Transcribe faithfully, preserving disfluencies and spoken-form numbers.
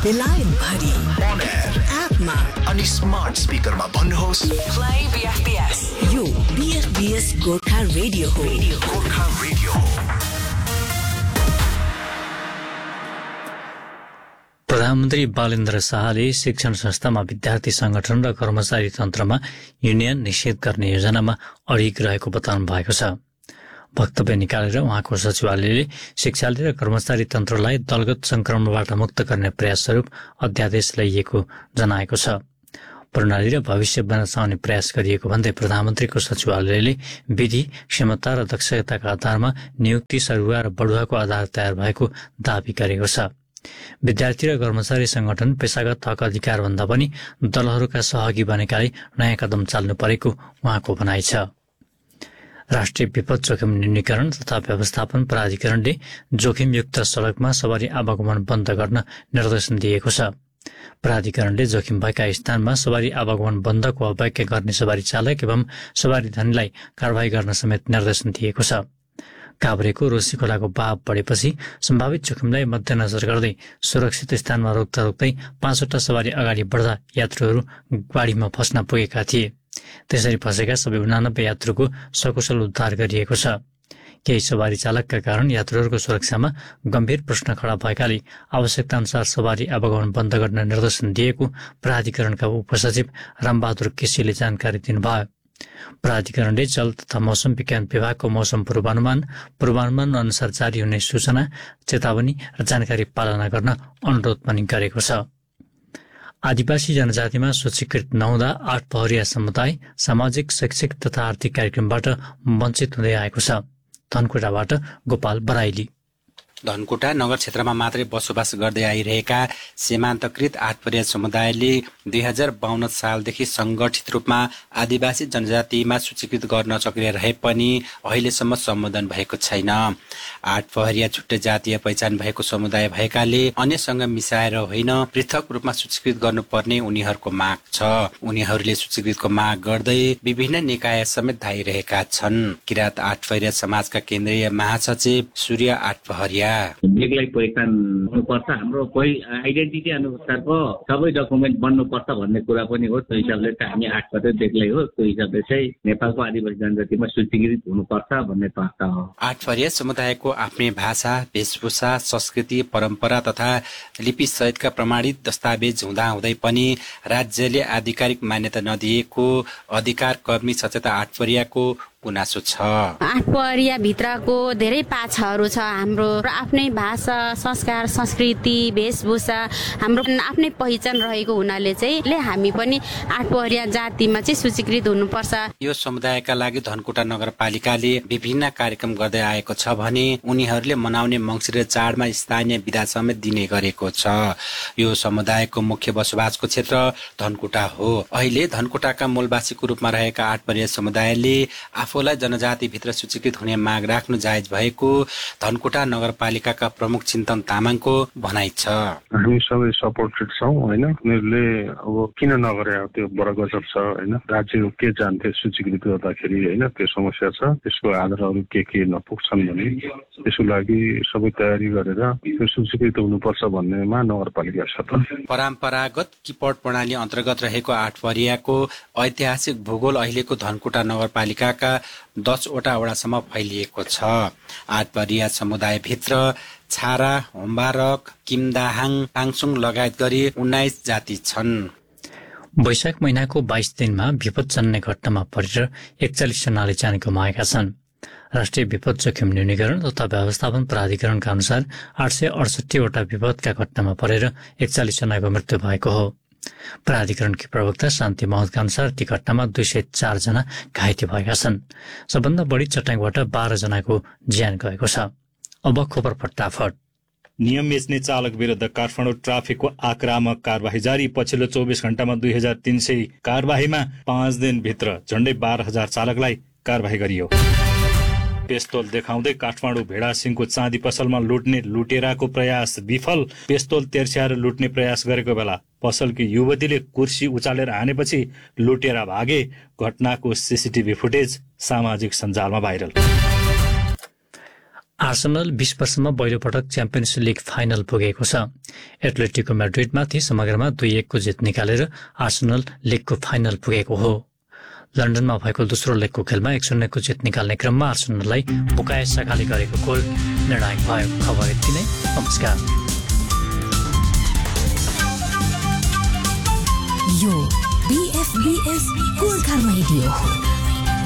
बेलायत भरि on air एपमा अनि स्मार्ट स्पिकरमा भन्नुहोस् Play B F B S. यो B F B S Gorkha radio हो। गोर्खा रेडियो। प्रधानमन्त्री बालेन्द्र शाहले शिक्षण संस्थामा विद्यार्थी संगठन र कर्मचारी तन्त्रमा युनियन निषेध गर्ने योजनामा अडिग रहेको बताउनु भएको छ। वक्तव्य निकालेर उहाँको सचिवालयले शिक्षालय र कर्मचारी तन्त्रलाई दलगत संक्रमणबाट मुक्त गर्ने प्रयासस्वरूप अध्यादेश ल्याइएको जनाएको छ। प्रणाली र भविष्य बचाउने प्रयास गरिएको भन्दै प्रधानमन्त्रीको सचिवालयले विधि, क्षमता र दक्षताका आधारमा नियुक्ति, सरुवा र बढुवाको आधार तयार भएको दावी गरेको छ। विद्यार्थी र कर्मचारी संगठन पेशागत हक अधिकार भन्दा पनि दलहरूका सहयोगी बनेकाले नयाँ कदम चाल्नु परेको उहाँको भनाइ छ। राष्ट्रिय विपद जोखिम न्यूनीकरण तथा व्यवस्थापन प्राधिकरणले जोखिमयुक्त सड़कमा सवारी आवागमन बन्द गर्न निर्देशन दिएको छ। प्राधिकरणले जोखिम भएका स्थानमा सवारी आवागमन बन्दको अवज्ञा गर्ने सवारी चालक एवं सवारी धनीलाई कारवाही गर्न समेत निर्देशन दिएको छ। काभ्रेको रोशी खोलाको बहाव बढेपछि सम्भावित जोखिमलाई मध्यनजर गर्दै सुरक्षित स्थानमा रोक्दा रोक्दै पाँचवटा सवारी अगाडि बढ्दा यात्रुहरू गाडीमा फस्न पुगेका थिए। त्यसरी फसेका सबै उनानब्बे यात्रुको सकुशल उद्धार गरिएको छ। केही सवारी चालकका कारण यात्रुहरूको सुरक्षामा गम्भीर प्रश्न खडा भएकाले आवश्यकता अनुसार सवारी आवागमन बन्द गर्न निर्देशन दिएको प्राधिकरणका उपसचिव रामबहादुर केसीले जानकारी दिनुभयो। प्राधिकरणले जल तथा मौसम विज्ञान विभागको मौसम पूर्वानुमान पूर्वानुमान अनुसार जारी हुने सूचना, चेतावनी र जानकारी पालना गर्न अनुरोध पनि गरेको छ। आदिवासी जनजातिमा सूचीकृत नहुँदा आठ पहरिया समुदाय सामाजिक, शैक्षिक तथा आर्थिक कार्यक्रमबाट वञ्चित हुँदै आएको छ। धनकुटाबाट गोपाल बराइली। धनकुटा नगर क्षेत्रमा मात्रै बसोबास गर्दै आइरहेका सीमान्तकृत आठपरिया समुदायले दुई हजार बाहन्न सालदेखि संगठित रूपमा आदिवासी जनजातिमा सूचीकृत गर्न सक्रिय रहे पनि अहिलेसम्म सम्बोधन भएको छैन। आठ पहरिया छुट्टै जातीय पहिचान भएको समुदाय भएकाले अन्यसँग मिसाएर होइन पृथक रूपमा सूचीकृत गर्नुपर्ने उनीहरूको माग छ। उनीहरूले सूचीकृतको माग गर्दै विभिन्न निकाय समेत धाइरहेका छन्। किराँत आठपहरिया समाजका केन्द्रीय महासचिव सूर्य आठपहरिया बेग्लै पहिचान हुनुपर्छ, हाम्रो कोही आइडेन्टिटी अनुसारको सबै डकुमेन्ट बन्नुपर्छ भन्ने कुरा पनि हो। त्यो हिसाबले चाहिँ हामी आठ पहरिया बेग्लै हो, त्यो हिसाबले चाहिँ नेपालको आदिवासी जनजातिमा सूचीकृत हुनुपर्छ भन्ने तर्क हो। आठपहरिया समुदायको आफ्नै भाषा, वेशभूषा, संस्कृति, परम्परा तथा लिपि सहितका प्रमाणित दस्तावेज हुँदा हुँदै पनि राज्यले आधिकारिक मान्यता नदिएको अधिकार कर्मी सचेता आठपहरियाको गुनासो छ। आठपहरिया भित्रको धेरै पाछाहरू छ। हाम्रो आफ्नै भाषा, संस्कार, संस्कृति, वेशभूषा, हाम्रो आफ्नै पहिचान रहेको हुनाले चाहिँ हामी पनि आठपहरिया जातिमा चाहिँ सूचीकृत हुनुपर्छ। यो समुदायका लागि धनकुटा नगरपालिकाले विभिन्न कार्यक्रम गर्दै आएको छ भने उनीहरूले मनाउने मङ्सिर चाडमा स्थानीय विधा समेत दिने गरेको छ। यो समुदायको मुख्य बसोबासको क्षेत्र धनकुटा हो। अहिले धनकुटाका मूलवासीको रूपमा रहेका आठपहरिया समुदायले आफूलाई जनजातिभित्र सूचीकृत हुने माग राख्नु जायज भएको धनकुटा नगरपालिकाका प्रमुख चिन्तन तामाङको भनाइ छ। हामी सबै सपोर्टेड छौँ होइन। उनीहरूले अब किन नगरे त्यो बडा गजब छ होइन। राज्य के जान्थे सूचीकृत गर्दाखेरि होइन, त्यो समस्या छ। त्यसको आधारहरू के के नपुग्छन् भने त्यसको लागि सबै तयारी गरेर त्यो सूचीकृत हुनुपर्छ भन्नेमा नगरपालिका छ। त परम्परागत किपट प्रणाली अन्तर्गत रहेको आठपहरियाको ऐतिहासिक भूगोल अहिलेको धनकुटा नगरपालिकाका दसवटा वडासम्म फैलिएको छ। आठपहरिया समुदायभित्र छारा, होम्बारक, किमदाहाङ, टाङसुङ लगायत गरी उन्नाइस जाति छन्। वैशाख महिनाको बाइस दिनमा विपदजन्य घटनामा परेर एकचालिस जनाले ज्यान गुमाएका छन्। राष्ट्रिय विपद जोखिम न्यूनीकरण तथा व्यवस्थापन प्राधिकरणका अनुसार आठ सय अडसठीवटा विपदका घटनामा परेर एकचालिस जनाको मृत्यु भएको हो। प्राधिकरणकी प्रवक्ता शान्ति महतका अनुसार ती घटनामा दुई सय चार जना घाइते भएका छन्। सबभन्दा बढी चट्याङबाट बाह्र जनाको ज्यान गएको छ। अब खबर फटाफट। नियम बेच्ने चालक विरुद्ध काठमाडौँ ट्राफिकको आक्रामक कारवाही जारी। पछिल्लो चौबिस घण्टामा दुई हजार तीन सय कारवाहीमा पाँच दिनभित्र झण्डै बाह्र हजार चालकलाई कारवाही गरियो। पेस्तोल देखाउँदै काठमाडौँ भेडासिंहको चाँदी पसलमा लुट्ने लुटेराको प्रयास विफल। पेस्तोल तेर्स्याएर लुट्ने प्रयास गरेको बेला पसलकी युवतीले कुर्सी उचालेर हानेपछि लुटेरा भागे। घटनाको सीसीटीभी फुटेज सामाजिक सञ्जालमा भाइरल। आर्सेनल बीस वर्षमा पहिलो पटक च्याम्पियन्स लिग फाइनल पुगेको छ। एथलेटिको म्याड्रिडमाथि समग्रमा दुई एकको जित निकालेर आर्सेनल लिगको फाइनल पुगेको हो। लन्डनमा भएको दोस्रो लेगको खेलमा एक शून्यको जित निकाल्ने क्रममा आर्सेनललाई बुकायो साकाले गरेको गोल निर्णायक भयो। खबर यति नै। नमस्कार। यो बीएफबीएस गोर्खा रेडियो हो।